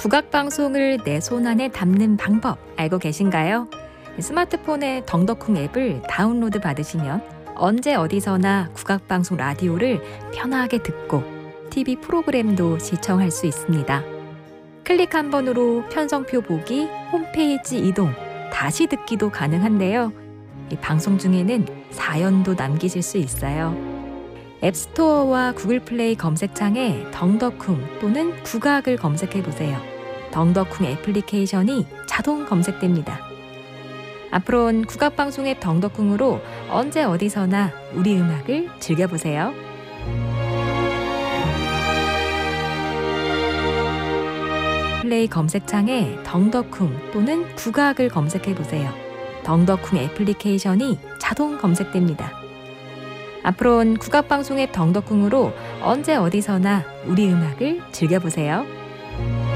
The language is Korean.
국악방송을 내 손안에 담는 방법 알고 계신가요? 스마트폰에 덩덕쿵 앱을 다운로드 받으시면 언제 어디서나 국악방송 라디오를 편하게 듣고 TV 프로그램도 시청할 수 있습니다. 클릭 한 번으로 편성표 보기, 홈페이지 이동, 다시 듣기도 가능한데요. 이 방송 중에는 사연도 남기실 수 있어요. 앱스토어와 구글 플레이 검색창에 덩덕쿵 또는 국악을 검색해 보세요. 덩덕쿵 애플리케이션이 자동 검색됩니다. 앞으로는 국악방송 앱 덩덕쿵으로 언제 어디서나 우리 음악을 즐겨보세요. 플레이 검색창에 덩덕쿵 또는 국악을 검색해 보세요. 덩덕쿵 애플리케이션이 자동 검색됩니다. 앞으로는 국악방송 앱 덩덕쿵으로 언제 어디서나 우리 음악을 즐겨보세요.